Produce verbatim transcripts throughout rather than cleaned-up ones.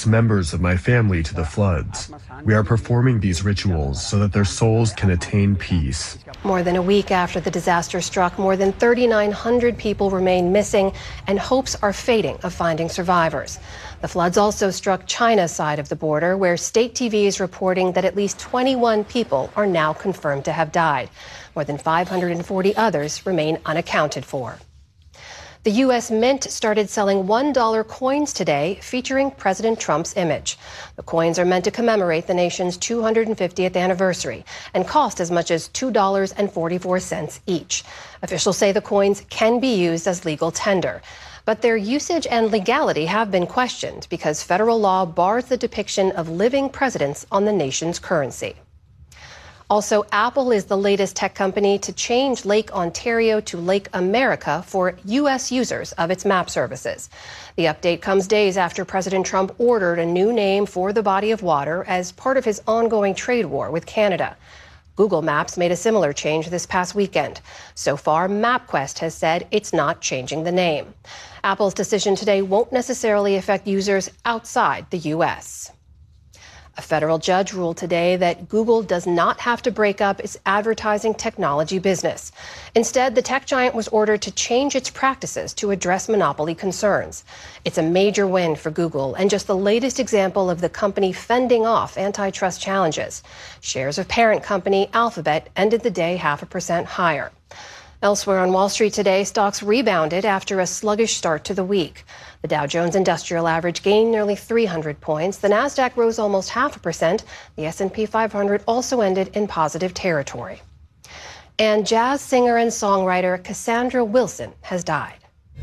close members of my family to the floods. We are performing these rituals so that their souls can attain peace. More than a week after the disaster struck, more than thirty-nine hundred people remain missing, and hopes are fading of finding survivors. The floods also struck China's side of the border, where state T V is reporting that at least twenty-one people are now confirmed to have died. More than five hundred forty others remain unaccounted for. The U S Mint started selling one dollar coins today featuring President Trump's image. The coins are meant to commemorate the nation's two hundred fiftieth anniversary and cost as much as two dollars and forty-four cents each. Officials say the coins can be used as legal tender, but their usage and legality have been questioned because federal law bars the depiction of living presidents on the nation's currency. Also, Apple is the latest tech company to change Lake Ontario to Lake America for U S users of its map services. The update comes days after President Trump ordered a new name for the body of water as part of his ongoing trade war with Canada. Google Maps made a similar change this past weekend. So far, MapQuest has said it's not changing the name. Apple's decision today won't necessarily affect users outside the U S. A federal judge ruled today that Google does not have to break up its advertising technology business. Instead, the tech giant was ordered to change its practices to address monopoly concerns. It's a major win for Google and just the latest example of the company fending off antitrust challenges. Shares of parent company Alphabet ended the day half a percent higher. Elsewhere on Wall Street today, stocks rebounded after a sluggish start to the week. The Dow Jones Industrial Average gained nearly three hundred points. The Nasdaq rose almost half a percent. The S and P five hundred also ended in positive territory. And jazz singer and songwriter Cassandra Wilson has died.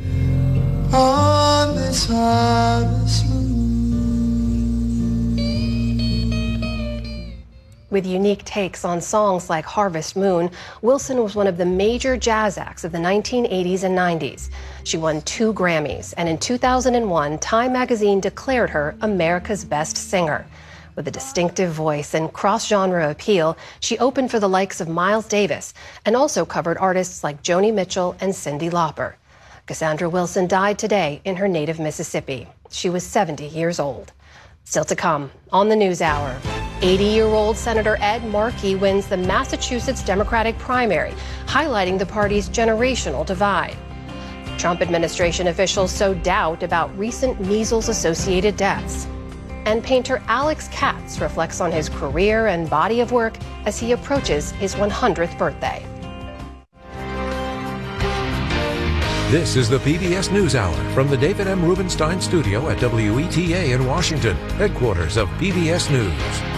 On this harvest moon. With unique takes on songs like Harvest Moon, Wilson was one of the major jazz acts of the nineteen eighties and nineties. She won two Grammys, and in two thousand one, Time magazine declared her America's Best Singer. With a distinctive voice and cross-genre appeal, she opened for the likes of Miles Davis and also covered artists like Joni Mitchell and Cyndi Lauper. Cassandra Wilson died today in her native Mississippi. She was seventy years old. Still to come on the NewsHour. eighty-year-old Senator Ed Markey wins the Massachusetts Democratic primary, highlighting the party's generational divide. Trump administration officials sow doubt about recent measles-associated deaths. And painter Alex Katz reflects on his career and body of work as he approaches his one hundredth birthday. This is the P B S NewsHour from the David M. Rubenstein studio at W E T A in Washington, headquarters of P B S News.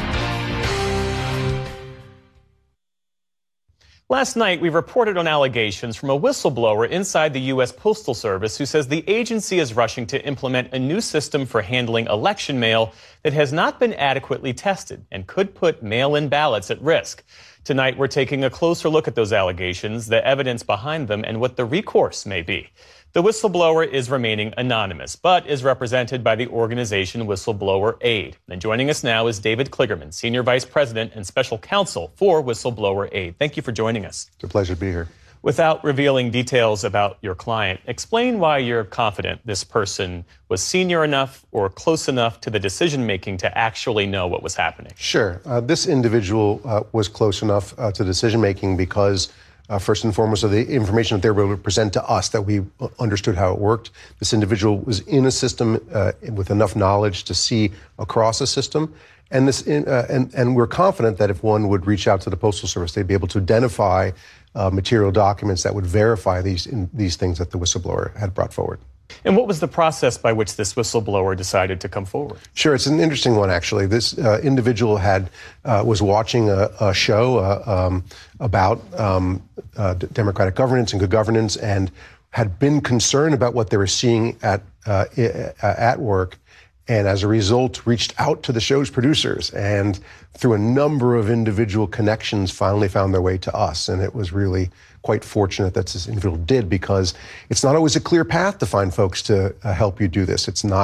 Last night, we reported on allegations from a whistleblower inside the U S Postal Service who says the agency is rushing to implement a new system for handling election mail that has not been adequately tested and could put mail-in ballots at risk. Tonight, we're taking a closer look at those allegations, the evidence behind them, and what the recourse may be. The whistleblower is remaining anonymous, but is represented by the organization Whistleblower Aid. And joining us now is David Kligerman, Senior Vice President and Special Counsel for Whistleblower Aid. Thank you for joining us. It's a pleasure to be here. Without revealing details about your client, explain why you're confident this person was senior enough or close enough to the decision-making to actually know what was happening. Sure. Uh, this individual uh, was close enough uh, to decision-making because, uh, first and foremost, of the information that they were able to present to us, that we understood how it worked. This individual was in a system uh, with enough knowledge to see across a system. And, this, uh, and, and we're confident that if one would reach out to the Postal Service, they'd be able to identify Uh, material documents that would verify these in, these things that the whistleblower had brought forward. And what was the process by which this whistleblower decided to come forward? Sure, it's an interesting one, actually. This uh, individual had uh, was watching a, a show uh, um, about um, uh, democratic governance and good governance, and had been concerned about what they were seeing at uh, at work. And as a result, reached out to the show's producers and through a number of individual connections finally found their way to us. And it was really quite fortunate that this individual did, because it's not always a clear path to find folks to uh, help you do this. It's not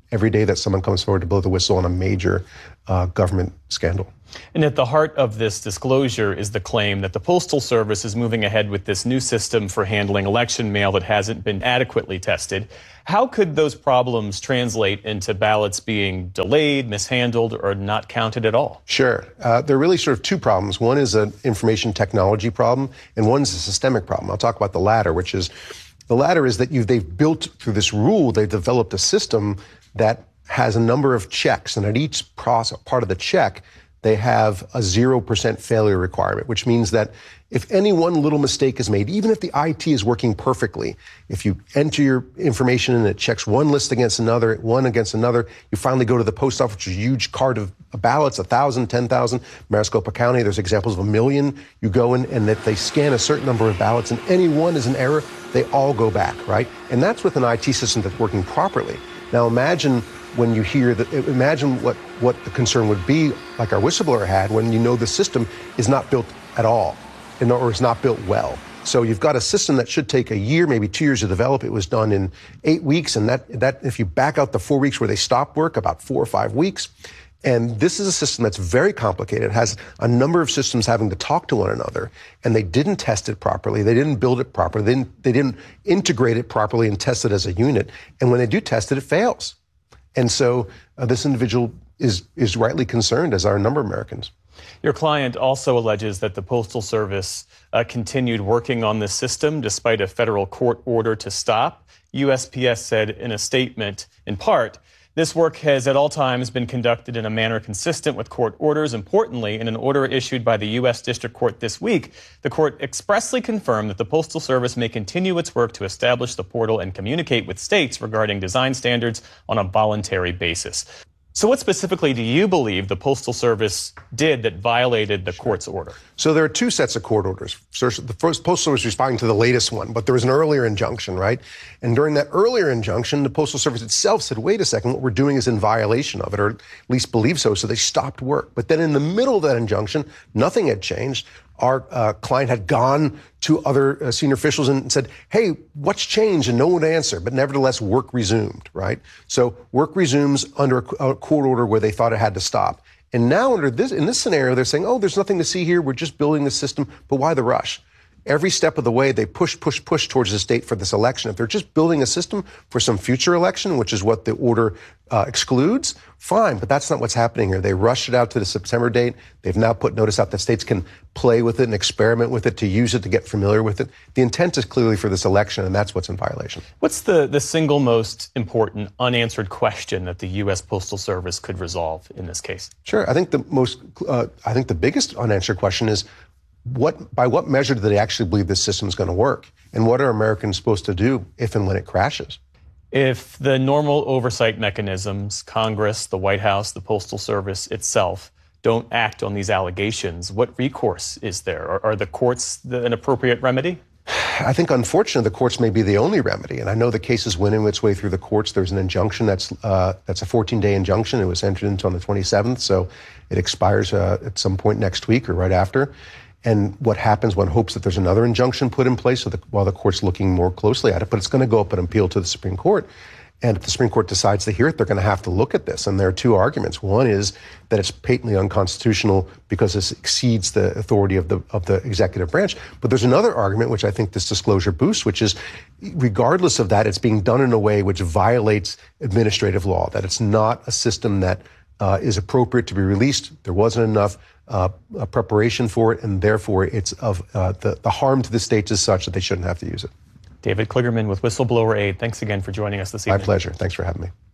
every day that someone comes forward to blow the whistle on a major uh, government scandal. And at the heart of this disclosure is the claim that the Postal Service is moving ahead with this new system for handling election mail that hasn't been adequately tested. How could those problems translate into ballots being delayed, mishandled, or not counted at all? Sure. Uh, there are really sort of two problems. One is an information technology problem, and one is a systemic problem. I'll talk about the latter, which is the latter is that you they've built through this rule, they've developed a system that has a number of checks, and at each process, part of the check, they have a zero percent failure requirement, which means that if any one little mistake is made, even if the I T is working perfectly, if you enter your information and it checks one list against another, one against another, you finally go to the post office, which is a huge cart of ballots, a thousand, ten thousand, Maricopa County, there's examples of a million. You go in and if they scan a certain number of ballots and any one is an error, they all go back, right? And that's with an I T system that's working properly. Now imagine when you hear that, imagine what, what the concern would be, like our whistleblower had, when you know the system is not built at all, or is not built well. So you've got a system that should take a year, maybe two years to develop. It was done in eight weeks, and that, that if you back out the four weeks where they stopped work, about four or five weeks. And this is a system that's very complicated. It has a number of systems having to talk to one another, and they didn't test it properly. They didn't build it properly. They didn't, they didn't integrate it properly and test it as a unit. And when they do test it, it fails. And so uh, this individual is is rightly concerned, as are a number of Americans. Your client also alleges that the Postal Service uh, continued working on this system despite a federal court order to stop. U S P S said in a statement, in part, this work has at all times been conducted in a manner consistent with court orders. Importantly, in an order issued by the U S District Court this week, the court expressly confirmed that the Postal Service may continue its work to establish the portal and communicate with states regarding design standards on a voluntary basis. So what specifically do you believe the Postal Service did that violated the court's order? So there are two sets of court orders. First, the first Postal Service responding to the latest one, but there was an earlier injunction, right? And during that earlier injunction, the Postal Service itself said, wait a second, what we're doing is in violation of it, or at least believe so, so they stopped work. But then in the middle of that injunction, nothing had changed. Our uh, client had gone to other uh, senior officials and said, hey, what's changed? And no one would answer. But nevertheless, work resumed, right? So work resumes under a, a court order where they thought it had to stop. And now under this, in this scenario, they're saying, oh, there's nothing to see here. We're just building the system. But why the rush? Every step of the way, they push, push, push towards the state for this election. If they're just building a system for some future election, which is what the order uh, excludes, fine. But that's not what's happening here. They rushed it out to the September date. They've now put notice out that states can play with it and experiment with it, to use it, to get familiar with it. The intent is clearly for this election, and that's what's in violation. What's the, the single most important unanswered question that the U S Postal Service could resolve in this case? Sure. I think the most, uh, I think the biggest unanswered question is, What, by what measure do they actually believe this system is going to work? And what are Americans supposed to do if and when it crashes? If the normal oversight mechanisms, Congress, the White House, the Postal Service itself, don't act on these allegations, what recourse is there? Are, are the courts the, an appropriate remedy? I think, unfortunately, the courts may be the only remedy. And I know the case is winning its way through the courts. There's an injunction that's uh, that's a fourteen-day injunction. It was entered into on the twenty-seventh, so it expires uh, at some point next week or right after. And what happens, one hopes that there's another injunction put in place so that while the court's looking more closely at it, but it's going to go up and appeal to the Supreme Court. And if the Supreme Court decides to hear it, they're going to have to look at this. And there are two arguments. One is that it's patently unconstitutional because this exceeds the authority of the of the executive branch. But there's another argument, which I think this disclosure boosts, which is regardless of that, it's being done in a way which violates administrative law, that it's not a system that uh, is appropriate to be released. There wasn't enough Uh, a preparation for it, and therefore it's of uh, the, the harm to the states is such that they shouldn't have to use it. David Kligerman with Whistleblower Aid, thanks again for joining us this evening. My pleasure. Thanks for having me.